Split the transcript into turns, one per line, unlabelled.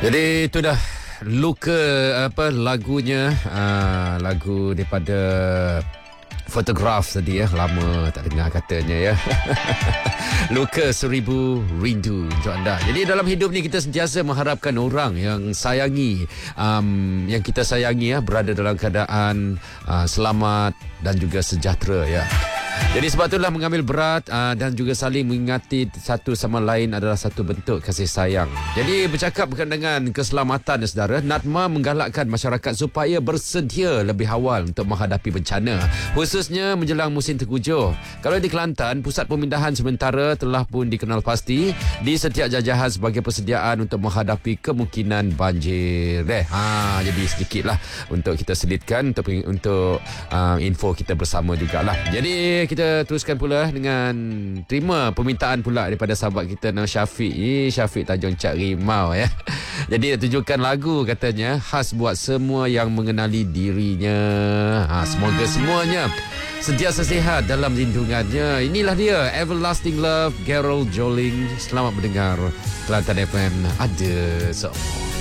Jadi itu dah luka lagunya, lagu daripada Photograph tadi ya. Lama tak dengar katanya ya. Luka Seribu Rindu untuk anda. Jadi dalam hidup ni kita sentiasa mengharapkan orang yang sayangi, yang kita sayangi ya, berada dalam keadaan selamat dan juga sejahtera ya. Jadi sebab itulah mengambil berat dan juga saling mengingati satu sama lain adalah satu bentuk kasih sayang. Jadi bercakap berkaitan dengan keselamatan saudara, Natma menggalakkan masyarakat supaya bersedia lebih awal untuk menghadapi bencana, khususnya menjelang musim tengkujuh. Kalau di Kelantan, pusat pemindahan sementara telah pun dikenal pasti di setiap jajahan sebagai persediaan untuk menghadapi kemungkinan banjir. Jadi sedikitlah untuk kita selitkan untuk info kita bersama jugalah. Jadi kita teruskan pula dengan terima permintaan pula daripada sahabat kita nama Syafiq. Syafiq Tajung Cak Rimau ya. Jadi dia tunjukkan lagu katanya khas buat semua yang mengenali dirinya. Semoga semuanya sentiasa sihat dalam lindungannya. Inilah dia Everlasting Love, Gerald Joling. Selamat mendengar Kelantan FM ada semua.